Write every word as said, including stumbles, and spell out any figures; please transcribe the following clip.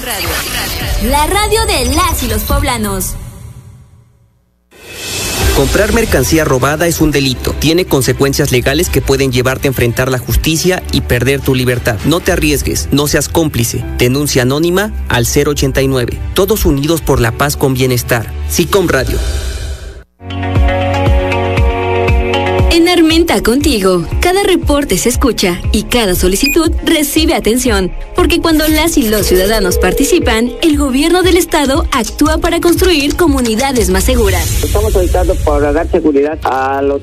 Radio, la radio de las y los poblanos. Comprar mercancía robada es un delito. Tiene consecuencias legales que pueden llevarte a enfrentar la justicia y perder tu libertad. No te arriesgues, no seas cómplice. Denuncia anónima al cero ochenta y nueve. Todos unidos por la paz con bienestar. SICOM Radio. En Armenta contigo, cada reporte se escucha y cada solicitud recibe atención, porque cuando las y los ciudadanos participan, el gobierno del estado actúa para construir comunidades más seguras. Estamos solicitando para dar seguridad a los